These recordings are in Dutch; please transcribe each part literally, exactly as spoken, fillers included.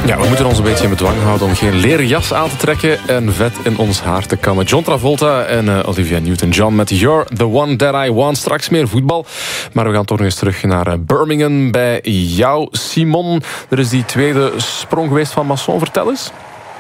Ja, we moeten ons een beetje in bedwang houden om geen leren jas aan te trekken en vet in ons haar te kammen. John Travolta en uh, Olivia Newton-John met You're the One That I Want. Straks meer voetbal, maar we gaan toch nog eens terug naar uh, Birmingham bij jou, Simon. Er is die tweede sprong geweest van Masson. Vertel eens.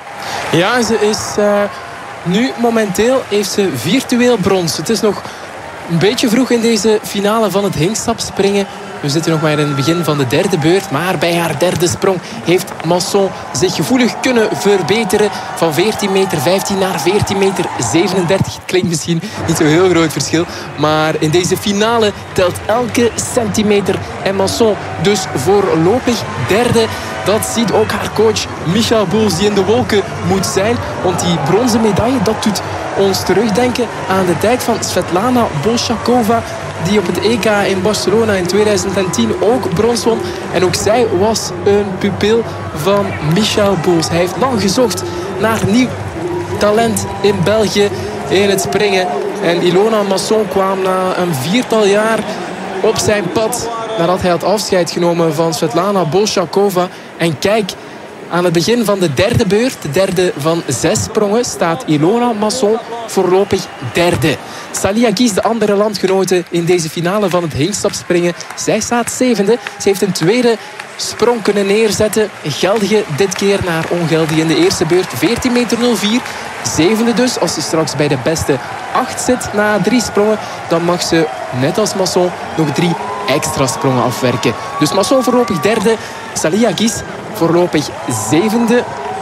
Ja, ze is uh, nu momenteel heeft ze virtueel brons. Het is nog een beetje vroeg in deze finale van het hinkstapspringen. We zitten nog maar in het begin van de derde beurt. Maar bij haar derde sprong heeft Masson zich gevoelig kunnen verbeteren. Van veertien meter vijftien naar veertien meter zevenendertig. Het klinkt misschien niet zo'n heel groot verschil. Maar in deze finale telt elke centimeter. En Masson dus voorlopig derde. Dat ziet ook haar coach Michael Boels, die in de wolken moet zijn. Want die bronzen medaille, dat doet ons terugdenken aan de tijd van Svetlana Bolshakova, die op het E K in Barcelona in tweeduizend tien ook brons won. En ook zij was een pupil van Michael Boels. Hij heeft lang gezocht naar nieuw talent in België in het springen. En Ilona Masson kwam na een viertal jaar op zijn pad nadat hij had afscheid genomen van Svetlana Bolshakova. En kijk, aan het begin van de derde beurt, de derde van zes sprongen, staat Ilona Masson voorlopig derde. Salia Guis, de andere landgenote in deze finale van het hinkstapspringen, zij staat zevende. Ze heeft een tweede sprong kunnen neerzetten. Geldige dit keer naar ongeldige in de eerste beurt. veertien meter nul vier. Zevende dus. Als ze straks bij de beste acht zit na drie sprongen, dan mag ze, net als Masson, nog drie extra sprongen afwerken. Dus Masson voorlopig derde. Salia Guis voorlopig zevende.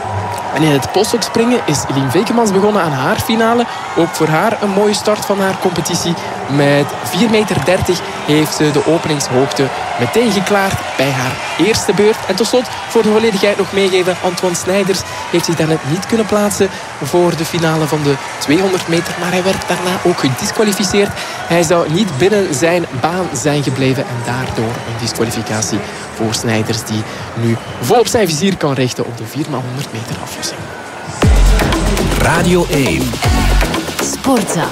En in het postdoc-springen is Eline Vekemans begonnen aan haar finale. Ook voor haar een mooie start van haar competitie. Met vier meter dertig heeft ze de openingshoogte meteen geklaard bij haar eerste beurt. En tot slot, voor de volledigheid nog meegeven, Antoine Snijders heeft zich daarnet niet kunnen plaatsen voor de finale van de tweehonderd meter. Maar hij werd daarna ook gedisqualificeerd. Hij zou niet binnen zijn baan zijn gebleven. En daardoor een disqualificatie voor Snijders, die nu vol op zijn vizier kan richten op de vier maal honderd meter aflossing. Radio één. Sportza.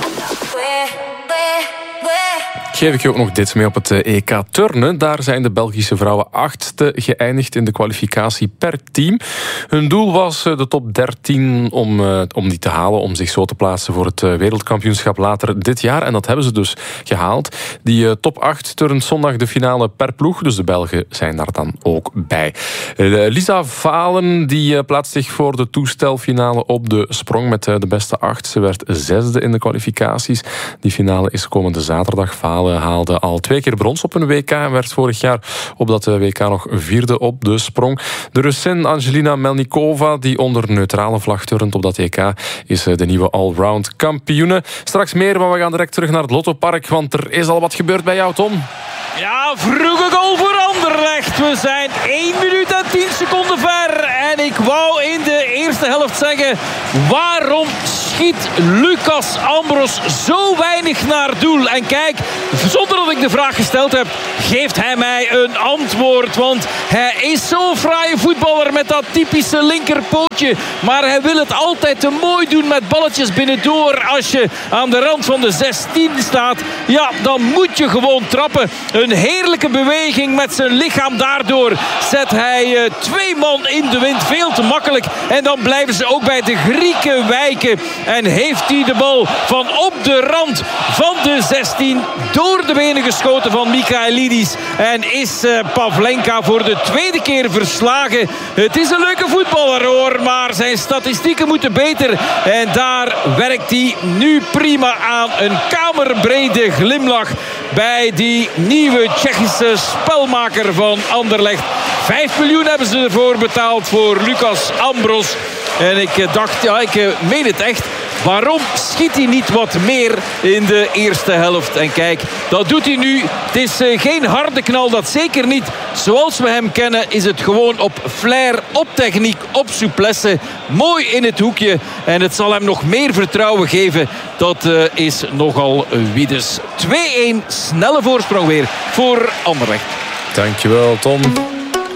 Geef ik je ook nog dit mee op het E K turnen. Daar zijn de Belgische vrouwen achtste geëindigd in de kwalificatie per team. Hun doel was de top dertien om, om die te halen, om zich zo te plaatsen voor het wereldkampioenschap later dit jaar. En dat hebben ze dus gehaald. Die top acht turnt zondag de finale per ploeg, dus de Belgen zijn daar dan ook bij. Lisa Valen die plaatst zich voor de toestelfinale op de sprong met de beste acht. Ze werd zesde in de kwalificaties. Die finale is komende zaterdag. Valen haalde al twee keer brons op een W K en werd vorig jaar op dat W K nog vierde op de sprong. De Russin Angelina Melnikova, die onder neutrale vlag turnt op dat E K, is de nieuwe allround kampioene. Straks meer, maar we gaan direct terug naar het Lottopark, want er is al wat gebeurd bij jou, Tom. Ja, vroege goal voor Anderlecht. We zijn één minuut en tien seconden ver. En ik wou in de eerste helft zeggen, waarom schiet Lucas Ambros zo weinig naar doel? En kijk, zonder dat ik de vraag gesteld heb, geeft hij mij een antwoord. Want hij is zo'n fraaie voetballer met dat typische linkerpootje. Maar hij wil het altijd te mooi doen met balletjes binnendoor. Als je aan de rand van de zestien staat, ja, dan moet je gewoon trappen. Een heerlijke beweging met zijn lichaam. Daardoor zet hij uh, twee man in de wind. Veel te makkelijk. En dan blijven ze ook bij de Grieken wijken. En heeft hij de bal van op de rand van de zestien door de benen geschoten van Michailidis. En is uh, Pavlenka voor de tweede keer verslagen. Het is een leuke voetballer hoor, maar zijn statistieken moeten beter. En daar werkt hij nu prima aan. Een kamerbrede glimlach bij die nieuwe Tsjechische spelmaker van Anderlecht. Vijf miljoen hebben ze ervoor betaald voor Lucas Ambros. En ik dacht, ja, ik meen het echt. Waarom schiet hij niet wat meer in de eerste helft? En kijk, dat doet hij nu. Het is uh, geen harde knal, dat zeker niet. Zoals we hem kennen is het gewoon op flair, op techniek, op souplesse. Mooi in het hoekje. En het zal hem nog meer vertrouwen geven. Dat uh, is nogal wiedes. twee-één, snelle voorsprong weer voor Anderlecht. Dankjewel, Tom.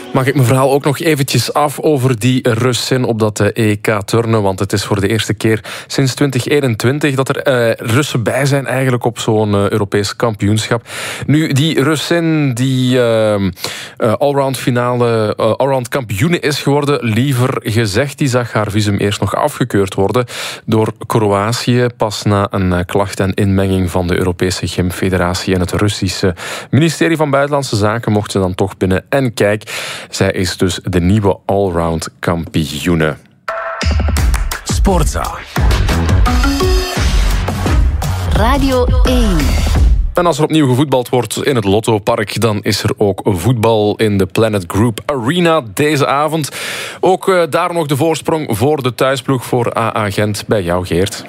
Mag ik mijn verhaal ook nog eventjes af over die Russin op dat E K turnen? Want het is voor de eerste keer sinds twintig eenentwintig dat er uh, Russen bij zijn eigenlijk op zo'n uh, Europees kampioenschap. Nu, die Russin die uh, uh, allround finale, uh, allround kampioene is geworden, liever gezegd, die zag haar visum eerst nog afgekeurd worden door Kroatië, pas na een uh, klacht en inmenging van de Europese Gymfederatie en het Russische ministerie van Buitenlandse Zaken mocht ze dan toch binnen. En kijk, zij is dus de nieuwe allround kampioene. Sportza. Radio één. En als er opnieuw gevoetbald wordt in het Lottopark, dan is er ook voetbal in de Planet Group Arena deze avond. Ook uh, daar nog de voorsprong voor de thuisploeg voor A A Gent. Bij jou, Geert.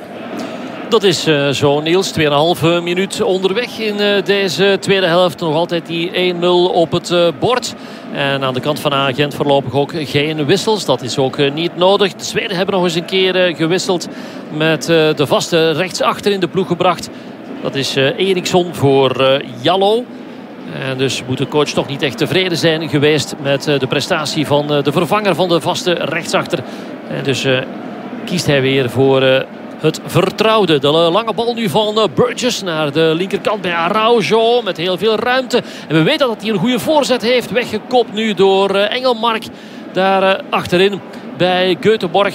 Dat is uh, zo, Niels. twee komma vijf minuut onderweg in uh, deze tweede helft. Nog altijd die één nul op het uh, bord. En aan de kant van A A Gent voorlopig ook geen wissels. Dat is ook uh, niet nodig. De Zweden hebben nog eens een keer uh, gewisseld. Met uh, de vaste rechtsachter in de ploeg gebracht. Dat is uh, Eriksson voor uh, Jallo. En dus moet de coach toch niet echt tevreden zijn geweest met uh, de prestatie van uh, de vervanger van de vaste rechtsachter. En dus uh, kiest hij weer voor Uh, het vertrouwde. De lange bal nu van Burgess naar de linkerkant bij Araujo. Met heel veel ruimte. En we weten dat hij een goede voorzet heeft. Weggekopt nu door Engelmark. Daar achterin bij Göteborg.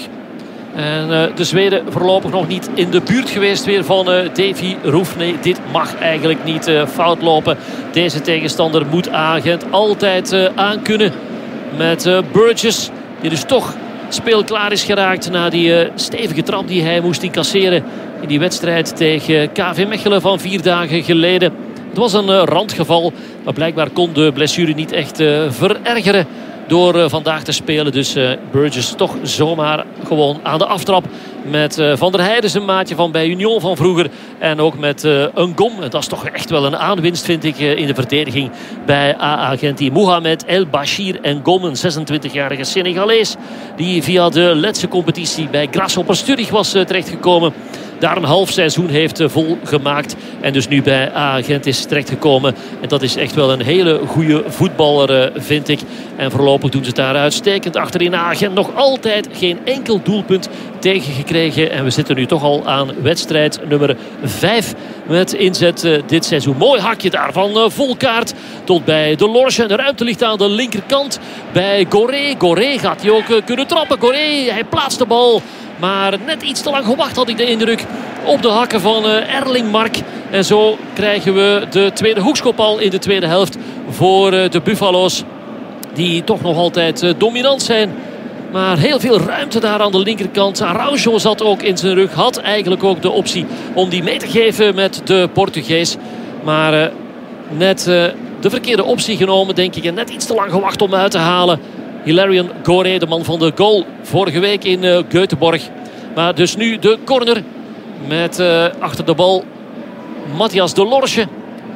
En de Zweden voorlopig nog niet in de buurt geweest weer van Davy Roef. Nee, dit mag eigenlijk niet fout lopen. Deze tegenstander moet A A Gent altijd aankunnen. Met Burgess. Die dus toch speelklaar is geraakt na die uh, stevige trap die hij moest incasseren in die wedstrijd tegen K V Mechelen van vier dagen geleden. Het was een uh, randgeval, maar blijkbaar kon de blessure niet echt uh, verergeren door uh, vandaag te spelen. Dus uh, Burgess toch zomaar gewoon aan de aftrap met uh, Van der Heijden, zijn maatje van bij Union van vroeger. En ook met uh, een Gom. Dat is toch echt wel een aanwinst, vind ik, uh, in de verdediging bij A A Gent. Die Mohamed El Bashir en Gom, een zesentwintigjarige Senegalees, die via de Letse competitie bij Grasshopper Zurich was uh, terechtgekomen. Daar een half seizoen heeft volgemaakt. En dus nu bij A A Gent is terechtgekomen. En dat is echt wel een hele goede voetballer, vind ik. En voorlopig doen ze het daar uitstekend. Achterin A A Gent nog altijd geen enkel doelpunt tegengekregen. En we zitten nu toch al aan wedstrijd nummer vijf. Met inzet uh, dit seizoen. Mooi hakje daar van uh, Volkaart tot bij de Lorge. De ruimte ligt aan de linkerkant bij Goré. Goré gaat hij ook uh, kunnen trappen. Goré, hij plaatst de bal. Maar net iets te lang gewacht, had ik de indruk, op de hakken van uh, Erlingmark. En zo krijgen we de tweede hoekschop al in de tweede helft voor uh, de Buffalo's. Die toch nog altijd uh, dominant zijn. Maar heel veel ruimte daar aan de linkerkant. Araujo zat ook in zijn rug. Had eigenlijk ook de optie om die mee te geven met de Portugees. Maar uh, net uh, de verkeerde optie genomen, denk ik. En net iets te lang gewacht om uit te halen. Hilarion Goré, de man van de goal vorige week in uh, Göteborg. Maar dus nu de corner met uh, achter de bal Matthias de Lorge.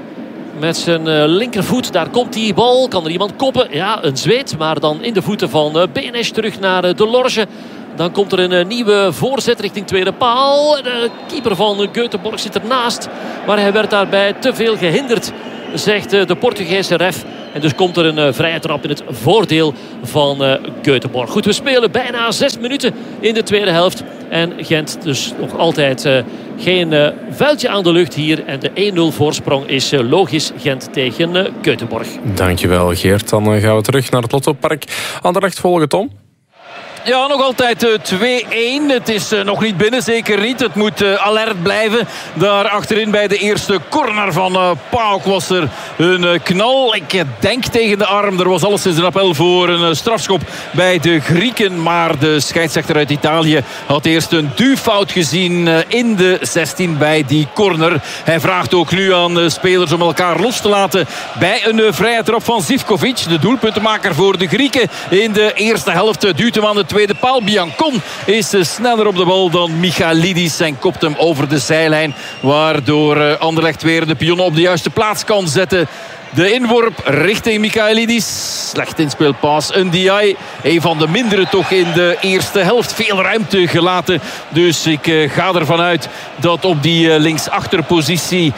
Met zijn uh, linkervoet, daar komt die bal. Kan er iemand koppen? Ja, een Zweed. Maar dan in de voeten van uh, Benes terug naar uh, de Lorge. Dan komt er een uh, nieuwe voorzet richting tweede paal. De keeper van uh, Göteborg zit ernaast. Maar hij werd daarbij te veel gehinderd, zegt uh, de Portugese ref. En dus komt er een uh, vrije trap in het voordeel van uh, Göteborg. Goed, we spelen bijna zes minuten in de tweede helft. En Gent dus nog altijd uh, geen uh, vuiltje aan de lucht hier. En de één nul voorsprong is uh, logisch, Gent tegen uh, Göteborg. Dankjewel, Geert. Dan uh, gaan we terug naar het Lottopark. Anderlecht volgen, Tom. Ja, nog altijd uh, twee één. Het is uh, nog niet binnen, zeker niet. Het moet uh, alert blijven. Daar achterin bij de eerste corner van uh, Pauk was er een uh, knal. Ik denk tegen de arm. Er was alleszins een appel voor een uh, strafschop bij de Grieken. Maar de scheidsrechter uit Italië had eerst een duwfout gezien uh, in de zestien bij die corner. Hij vraagt ook nu aan de spelers om elkaar los te laten bij een uh, vrije trap van Zivkovic. De doelpuntenmaker voor de Grieken in de eerste helft. Uh, duwt hem aan de tweede paal. Biancon is sneller op de bal dan Michailidis en kopt hem over de zijlijn, waardoor Anderlecht weer de pionnen op de juiste plaats kan zetten. De inworp richting Michailidis. Slecht inspeelpaas. Een Ndiaye. Een van de mindere toch in de eerste helft. Veel ruimte gelaten. Dus ik uh, ga ervan uit dat op die uh, linksachterpositie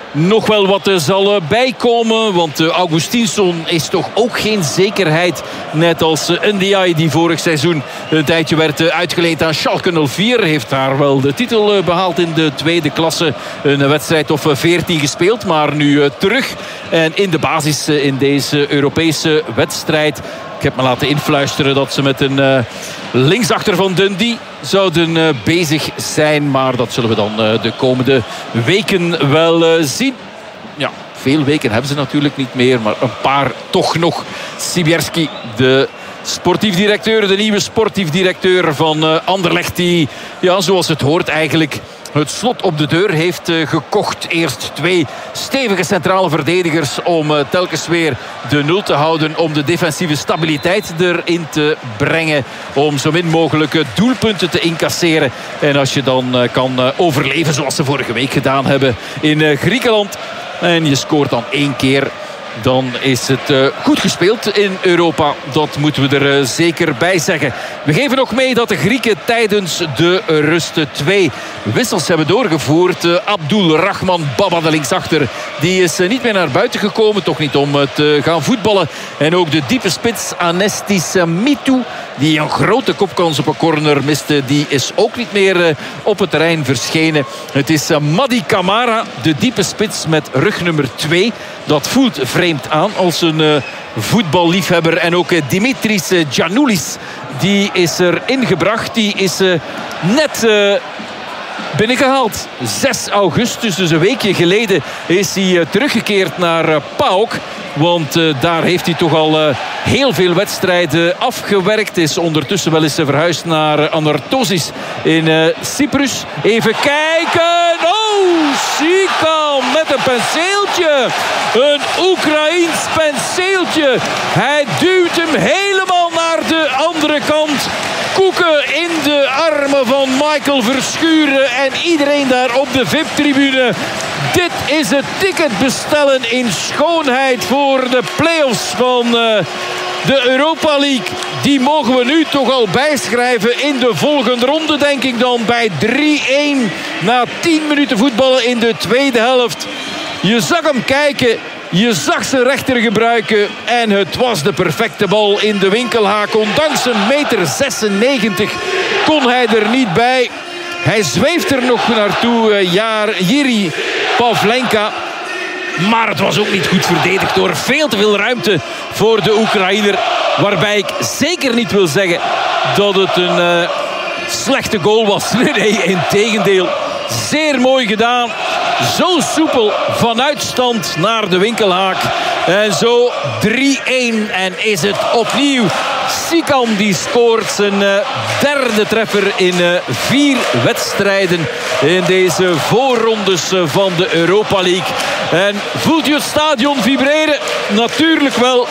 nog wel wat zal bijkomen. Want Augustinsson is toch ook geen zekerheid. Net als Ndiaye die vorig seizoen een tijdje werd uitgeleend aan Schalke nul vier. Heeft daar wel de titel behaald in de tweede klasse. Een wedstrijd of veertien gespeeld. Maar nu terug. En in de basis in deze Europese wedstrijd. Ik heb me laten influisteren dat ze met een uh, linksachter van Dundee zouden uh, bezig zijn. Maar dat zullen we dan uh, de komende weken wel uh, zien. Ja, veel weken hebben ze natuurlijk niet meer. Maar een paar toch nog. Sibierski, de sportief directeur, de nieuwe sportief directeur van uh, Anderlecht. Die, ja, zoals het hoort eigenlijk het slot op de deur heeft uh, gekocht. Eerst twee stevige centrale verdedigers om uh, telkens weer de nul te houden. Om de defensieve stabiliteit erin te brengen. Om zo min mogelijk uh, doelpunten te incasseren. En als je dan uh, kan uh, overleven zoals ze vorige week gedaan hebben in uh, Griekenland. En je scoort dan één keer. Dan is het uh, goed gespeeld in Europa. Dat moeten we er uh, zeker bij zeggen. We geven nog mee dat de Grieken tijdens de rust twee wissels hebben doorgevoerd. Uh, Abdul Rahman Baba, de linksachter, die is uh, niet meer naar buiten gekomen. Toch niet om uh, te gaan voetballen. En ook de diepe spits Anestis Mitu, die een grote kopkans op een corner miste, die is ook niet meer uh, op het terrein verschenen. Het is uh, Madi Camara, de diepe spits met rug nummer twee. Dat voelt vreemd aan als een uh, voetballiefhebber. En ook uh, Dimitris uh, Giannoulis, die is er ingebracht. Die is uh, net uh, binnengehaald. zes augustus, dus een weekje geleden, is hij uh, teruggekeerd naar uh, PAOK. Want uh, daar heeft hij toch al uh, heel veel wedstrijden afgewerkt. Is ondertussen wel eens uh, verhuisd naar uh, Anorthosis in uh, Cyprus. Even kijken. Oh, Sikam met een penseeltje. Een Oekraïens penseeltje. Hij duwt hem helemaal naar de andere kant. Koeken in de armen van Michael Verschuren. En iedereen daar op de V I P-tribune. Dit is het ticket bestellen in schoonheid voor de play-offs van uh, de Europa League. Die mogen we nu toch al bijschrijven in de volgende ronde, denk ik dan, bij drie-één. Na tien minuten voetballen in de tweede helft. Je zag hem kijken. Je zag zijn rechter gebruiken. En het was de perfecte bal in de winkelhaak. Ondanks een meter zesennegentig kon hij er niet bij. Hij zweeft er nog naartoe, ja, Jiri Pavlenka. Maar het was ook niet goed verdedigd door. Veel te veel ruimte voor de Oekraïner. Waarbij ik zeker niet wil zeggen dat het een uh, slechte goal was. Nee, nee, integendeel. Zeer mooi gedaan. Zo soepel vanuit stand naar de winkelhaak. En zo drie-één. En is het opnieuw Sikam die scoort zijn uh, derde treffer in uh, vier wedstrijden in deze voorrondes uh, van de Europa League. En voelt je het stadion vibreren? Natuurlijk wel.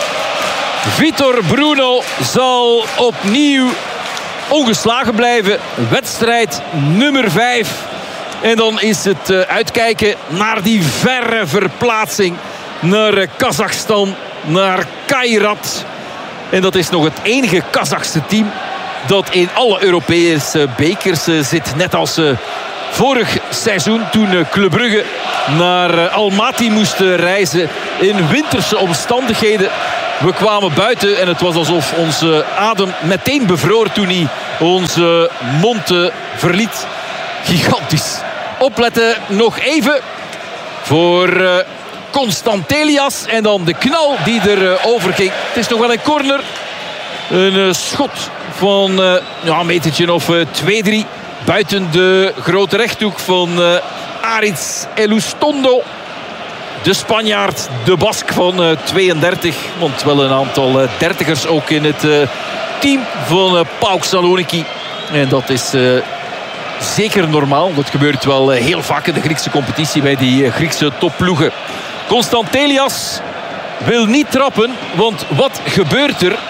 Vitor Bruno zal opnieuw ongeslagen blijven. Wedstrijd nummer vijf. En dan is het uh, uitkijken naar die verre verplaatsing naar uh, Kazachstan, naar Kairat. En dat is nog het enige Kazachse team dat in alle Europese bekers uh, zit. Net als uh, vorig seizoen toen uh, Club Brugge naar uh, Almaty moest uh, reizen in winterse omstandigheden. We kwamen buiten en het was alsof onze adem meteen bevroor toen hij onze mond uh, verliet. Gigantisch. Opletten nog even voor uh, Constantelias. En dan de knal die er uh, over ging. Het is nog wel een corner. Een uh, schot van uh, ja, een metertje of uh, twee drie. Buiten de grote rechthoek van uh, Aritz Elustondo. De Spanjaard, de Bask van uh, tweeëndertig. Want wel een aantal uh, dertigers ook in het uh, team van uh, PAOK Saloniki. En dat is uh, zeker normaal. Dat gebeurt wel uh, heel vaak in de Griekse competitie bij die uh, Griekse topploegen. Constantelias wil niet trappen. Want wat gebeurt er?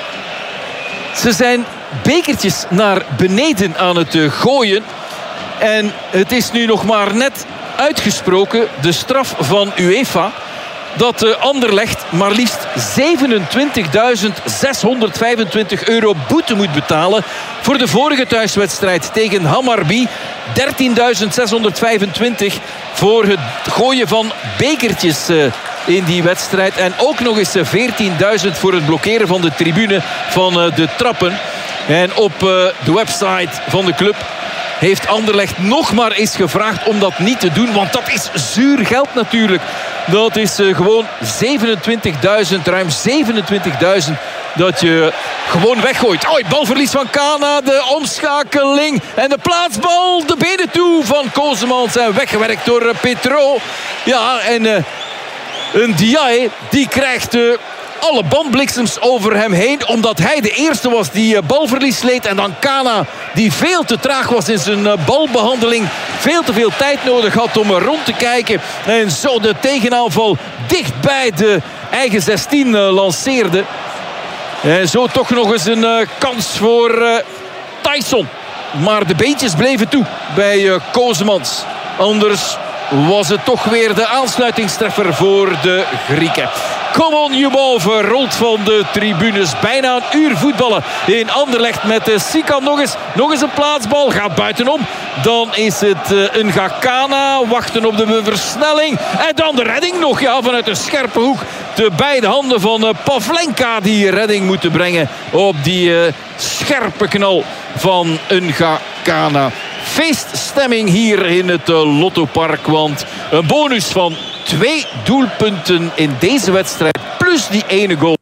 Ze zijn bekertjes naar beneden aan het uh, gooien. En het is nu nog maar net uitgesproken, de straf van UEFA. dat uh, Anderlecht maar liefst zevenentwintigduizend zeshonderdvijfentwintig euro boete moet betalen voor de vorige thuiswedstrijd tegen Hammarby. dertienduizend zeshonderdvijfentwintig voor het gooien van bekertjes uh, in die wedstrijd. En ook nog eens veertienduizend voor het blokkeren van de tribune van uh, de trappen. En op uh, de website van de club heeft Anderlecht nog maar eens gevraagd om dat niet te doen. Want dat is zuur geld natuurlijk. Dat is uh, gewoon zevenentwintigduizend, ruim zevenentwintigduizend dat je gewoon weggooit. Oh, balverlies van Kana, de omschakeling en de plaatsbal, de benen toe van Kosemans en weggewerkt door uh, Petro. Ja, en uh, een Diaye die krijgt uh, alle bandbliksems over hem heen, omdat hij de eerste was die uh, balverlies leed. En dan Kana, die veel te traag was in zijn uh, balbehandeling. Veel te veel tijd nodig had om uh, rond te kijken. En zo de tegenaanval dicht bij de eigen zestien uh, lanceerde. En zo toch nog eens een uh, kans voor uh, Tyson. Maar de beentjes bleven toe bij uh, Kosemans. Anders was het toch weer de aansluitingstreffer voor de Grieken. Come on, Jubov rolt van de tribunes. Bijna een uur voetballen in Anderlecht met de Sikan. Nog eens, nog eens een plaatsbal. Gaat buitenom. Dan is het uh, een Gakana. Wachten op de versnelling. En dan de redding nog. Ja, vanuit een scherpe hoek. De beide handen van uh, Pavlenka die redding moeten brengen op die uh, scherpe knal van een Gakana. Feeststemming hier in het uh, Lottopark. Want een bonus van twee doelpunten in deze wedstrijd. Plus die ene goal.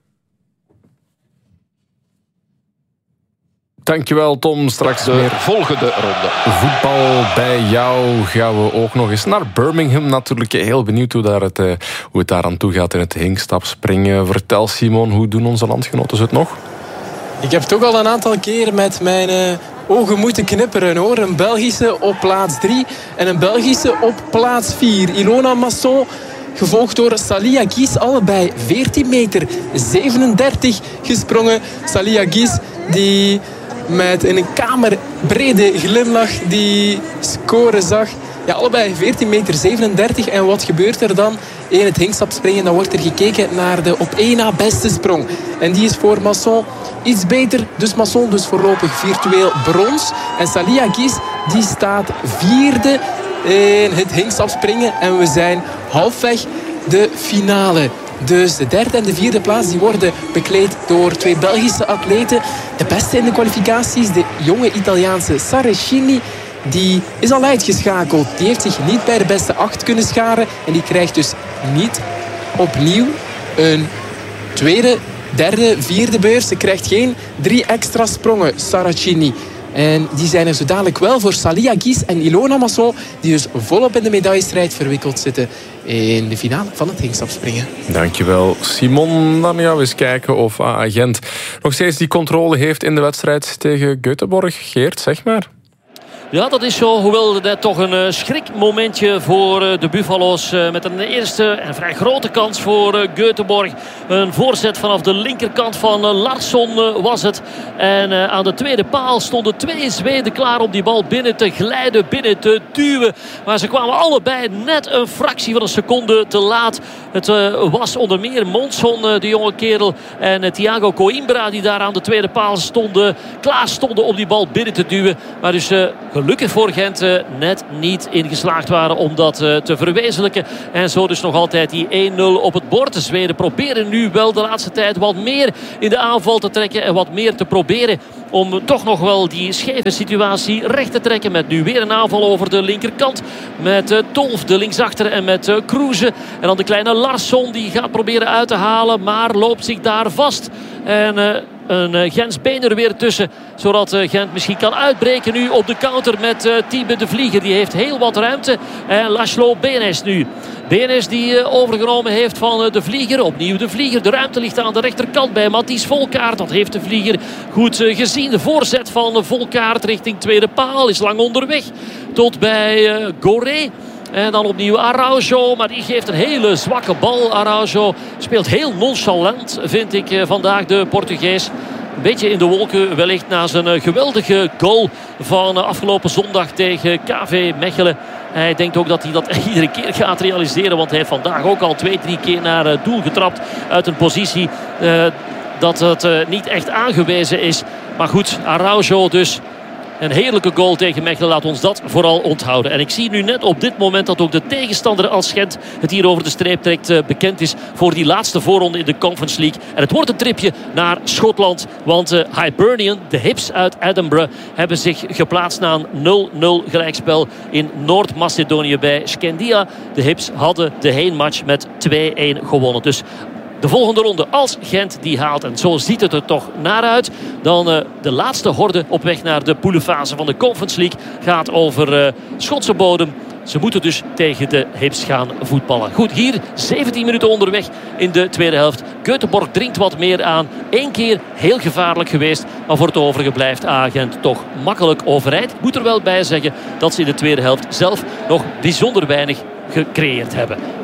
Dankjewel Tom, straks de meer volgende ronde. Voetbal bij jou. Gaan we ook nog eens naar Birmingham natuurlijk. Heel benieuwd hoe, daar het, hoe het daar aan toe gaat in het hinkstapspringen. Vertel Simon, hoe doen onze landgenoten het nog? Ik heb toch al een aantal keer met mijn uh, ogen moeten knipperen hoor. Een Belgische op plaats drie en een Belgische op plaats vier. Ilona Masson, gevolgd door Salia Guis, allebei veertien meter zevenendertig gesprongen. Salia Guis die met een kamerbrede glimlach die score zag. Ja, allebei veertien meter zevenendertig. En wat gebeurt er dan in het hinkstapspringen? Dan wordt er gekeken naar de op één na beste sprong. En die is voor Masson iets beter. Dus Masson dus voorlopig virtueel brons. En Salia Guis die staat vierde in het hinkstapspringen. En we zijn halfweg de finale. Dus de derde en de vierde plaats die worden bekleed door twee Belgische atleten. De beste in de kwalificaties, de jonge Italiaanse Saracini. Die is al uitgeschakeld. Die heeft zich niet bij de beste acht kunnen scharen. En die krijgt dus niet opnieuw een tweede, derde, vierde beurs. Ze krijgt geen drie extra sprongen, Saracini. En die zijn er zo dadelijk wel voor Salia Guis en Ilona Masson, die dus volop in de medaillestrijd verwikkeld zitten in de finale van het hinkstapspringen. Dankjewel Simon. Dan gaan we eens kijken of A A Gent nog steeds die controle heeft in de wedstrijd tegen Göteborg. Geert, zeg maar. Ja, dat is zo. Hoewel net toch een uh, schrikmomentje voor uh, de Buffalo's. Uh, met een eerste en vrij grote kans voor uh, Göteborg. Een voorzet vanaf de linkerkant van uh, Larsson uh, was het. En uh, aan de tweede paal stonden twee Zweden klaar om die bal binnen te glijden, binnen te duwen. Maar ze kwamen allebei net een fractie van een seconde te laat. Het uh, was onder meer Monson, uh, de jonge kerel, en uh, Thiago Coimbra die daar aan de tweede paal stonden, klaar stonden om die bal binnen te duwen. Maar dus uh, gelukkig voor Gent uh, net niet ingeslaagd waren om dat uh, te verwezenlijken. En zo dus nog altijd die één nul op het bord. De Zweden proberen nu wel de laatste tijd wat meer in de aanval te trekken en wat meer te proberen om toch nog wel die scheve situatie recht te trekken. Met nu weer een aanval over de linkerkant. Met uh, Tolf de linksachter en met uh, Kroeze. En dan de kleine Larsson die gaat proberen uit te halen. Maar loopt zich daar vast. En uh, een uh, Gens been er weer tussen. Zodat uh, Gent misschien kan uitbreken nu op de counter met uh, Thiebe de Vlieger. Die heeft heel wat ruimte. En Laszlo Benes nu. Benes die uh, overgenomen heeft van uh, de Vlieger. Opnieuw de Vlieger. De ruimte ligt aan de rechterkant bij Matthijs Volkaert. Dat heeft de Vlieger goed uh, gezien. De voorzet van uh, Volkaert richting tweede paal is lang onderweg. Tot bij uh, Goré. En dan opnieuw Araujo. Maar die geeft een hele zwakke bal. Araujo speelt heel nonchalant, vind ik vandaag, de Portugees. Een beetje in de wolken wellicht na zijn geweldige goal van afgelopen zondag tegen K V Mechelen. Hij denkt ook dat hij dat iedere keer gaat realiseren. Want hij heeft vandaag ook al twee, drie keer naar uh, doel getrapt. Uit een positie uh, dat het uh, niet echt aangewezen is. Maar goed, Araujo dus. Een heerlijke goal tegen Mechelen. Laat ons dat vooral onthouden. En ik zie nu net op dit moment dat ook de tegenstander als Gent het hier over de streep trekt uh, bekend is voor die laatste voorronde in de Conference League. En het wordt een tripje naar Schotland. Want uh, Hibernian, de Hibs uit Edinburgh, hebben zich geplaatst na een nul nul gelijkspel in Noord-Macedonië bij Scandia. De Hibs hadden de heenmatch met twee een gewonnen. Dus de volgende ronde, als Gent die haalt, en zo ziet het er toch naar uit, dan uh, de laatste horde op weg naar de poelenfase van de Conference League gaat over uh, Schotse bodem. Ze moeten dus tegen de Hibs gaan voetballen. Goed, hier zeventien minuten onderweg in de tweede helft. Göteborg dringt wat meer aan. Eén keer heel gevaarlijk geweest. Maar voor het overige blijft Agent toch makkelijk overeind. Ik moet er wel bij zeggen dat ze in de tweede helft zelf nog bijzonder weinig gecreëerd hebben.